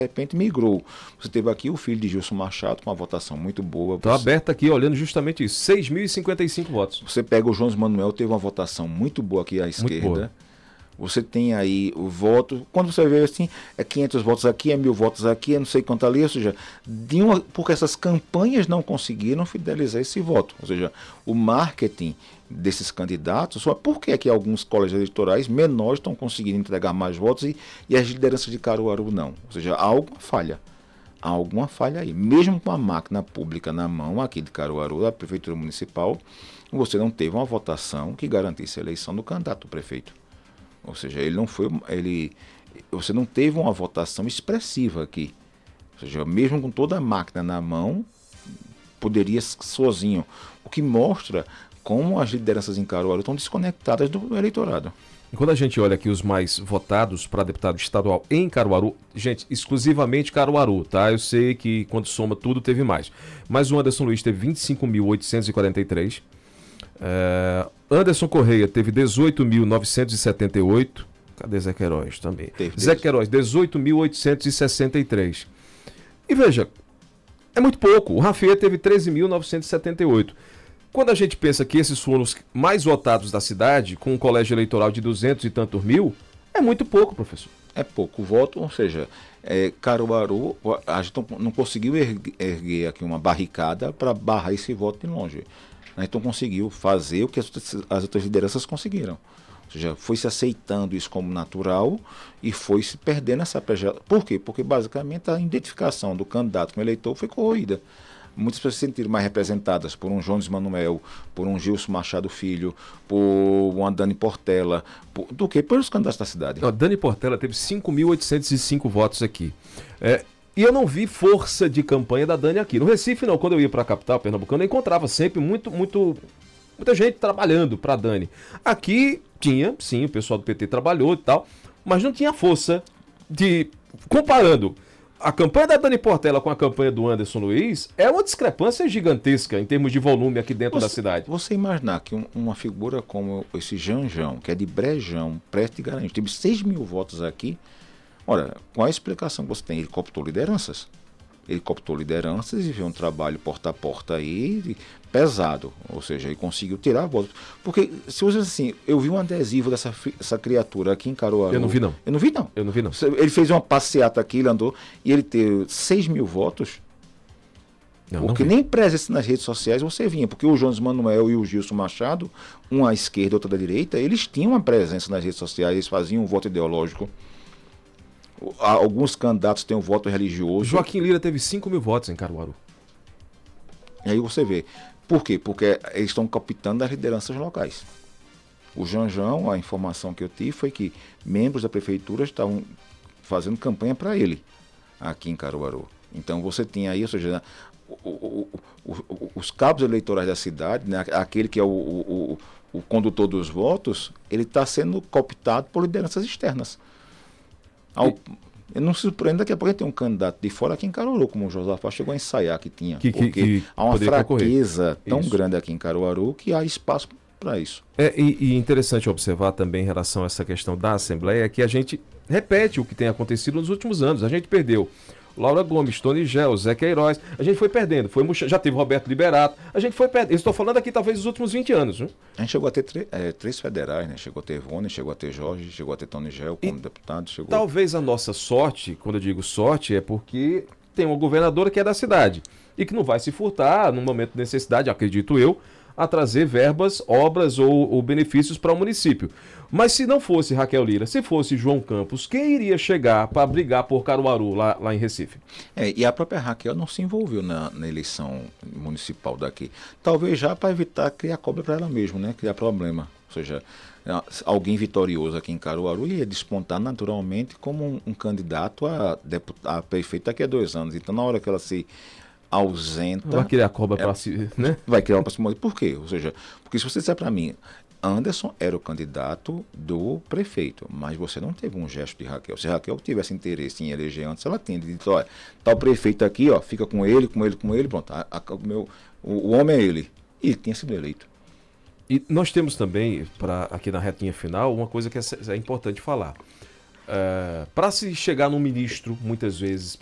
repente migrou. Você teve aqui o filho de Gilson Machado com uma votação muito boa. Está aberto aqui, olhando justamente isso. 6.055 votos. Você pega o Jones Manuel, teve uma votação muito boa aqui à Muito esquerda. boa. Você tem aí o voto, quando você vê assim, é 500 votos aqui, é 1.000 votos aqui, é não sei quanto ali, ou seja, porque essas campanhas não conseguiram fidelizar esse voto. Ou seja, o marketing desses candidatos, só por que é que alguns colégios eleitorais menores estão conseguindo entregar mais votos e as lideranças de Caruaru não? Ou seja, há alguma falha. Há alguma falha aí. Mesmo com a máquina pública na mão aqui de Caruaru, da Prefeitura Municipal, você não teve uma votação que garantisse a eleição do candidato prefeito. Ou seja, você não teve uma votação expressiva aqui. Ou seja, mesmo com toda a máquina na mão, poderia sozinho. O que mostra como as lideranças em Caruaru estão desconectadas do eleitorado. E quando a gente olha aqui os mais votados para deputado estadual em Caruaru, gente, exclusivamente Caruaru, tá? Eu sei que quando soma tudo teve mais. Mas o Anderson Luiz teve 25.843. Anderson Correia teve 18.978. Cadê Zé Queiroz também? Zé Queiroz, 18.863. E veja, é muito pouco. O Rafael teve 13.978. Quando a gente pensa que esses foram os mais votados da cidade, com um colégio eleitoral de 200 e tantos mil, é muito pouco, professor. É pouco voto, ou seja, Caruaru, a gente não conseguiu erguer aqui uma barricada para barrar esse voto de longe. A gente não conseguiu fazer o que as outras lideranças conseguiram. Ou seja, foi se aceitando isso como natural e foi se perdendo essa prejudicada. Por quê? Porque basicamente a identificação do candidato com o eleitor foi corroída. Muitas pessoas se sentiram mais representadas por um Jones Manuel, por um Gilson Machado Filho, por uma Dani Portela, do que pelos candidatos da cidade. A Dani Portela teve 5.805 votos aqui. E eu não vi força de campanha da Dani aqui. No Recife, não. Quando eu ia para a capital pernambucana, eu encontrava sempre muita gente trabalhando para a Dani. Aqui tinha, sim, o pessoal do PT trabalhou e tal, mas não tinha força de... Comparando a campanha da Dani Portela com a campanha do Anderson Luiz, é uma discrepância gigantesca em termos de volume aqui dentro da cidade. Você imaginar que uma figura como esse Janjão, que é de Brejão, Preste de Garanhuns, teve 6.000 votos aqui. Olha, qual a explicação que você tem? Ele cooptou lideranças. Ele cooptou lideranças e fez um trabalho porta a porta aí pesado. Ou seja, ele conseguiu tirar votos. Porque, se você assim, eu vi um adesivo dessa criatura aqui em Caruaru. Eu não vi, não. Eu não vi, não. Eu não vi, não. Ele fez uma passeata aqui, ele andou, e ele teve 6.000 votos. Porque nem presença nas redes sociais você vinha. Porque o Jones Manuel e o Gilson Machado, um à esquerda e outro à direita, eles tinham uma presença nas redes sociais, eles faziam um voto ideológico. Alguns candidatos têm um voto religioso. Joaquim Lira teve 5.000 votos em Caruaru. E aí você vê. Por quê? Porque eles estão captando as lideranças locais. O Janjão, a informação que eu tive foi que membros da prefeitura estavam fazendo campanha para ele aqui em Caruaru. Então você tem aí, ou seja, os cabos eleitorais da cidade, né, aquele que é o condutor dos votos, ele está sendo cooptado por lideranças externas. Eu não se surpreendo, daqui a pouco tem um candidato de fora aqui em Caruaru, como o Josafá chegou a ensaiar que tinha. Porque há uma fraqueza tão grande aqui em Caruaru que há espaço para isso. E interessante observar também em relação a essa questão da Assembleia que a gente repete o que tem acontecido nos últimos anos. A gente perdeu Laura Gomes, Tony Gel, Zé Queiroz, a gente foi perdendo, já teve Roberto Liberato, a gente foi perdendo. Eu estou falando aqui talvez dos últimos 20 anos. Viu? A gente chegou a ter três federais, né? Chegou a ter Ivone, chegou a ter Jorge, chegou a ter Tony Gel como deputado. Talvez a nossa sorte, quando eu digo sorte, é porque tem uma governadora que é da cidade e que não vai se furtar, num momento de necessidade, acredito eu, a trazer verbas, obras ou benefícios para o município. Mas se não fosse Raquel Lira, se fosse João Campos, quem iria chegar para brigar por Caruaru lá em Recife? E a própria Raquel não se envolveu na eleição municipal daqui. Talvez já para evitar criar cobra para ela mesma, né? Criar problema. Ou seja, alguém vitorioso aqui em Caruaru ia despontar naturalmente como um candidato a prefeito daqui a 2 anos. Então, na hora que ela se ausenta... Vai criar cobra para si, né? Vai criar uma para si. Por quê? Ou seja, porque se você disser para mim, Anderson era o candidato do prefeito, mas você não teve um gesto de Raquel. Se Raquel tivesse interesse em eleger antes, ela tinha dito, olha, tá o prefeito aqui, ó, fica com ele, pronto, o homem é ele. E ele tinha sido eleito. E nós temos também, aqui na retinha final, uma coisa que é importante falar. para se chegar num ministro, muitas vezes,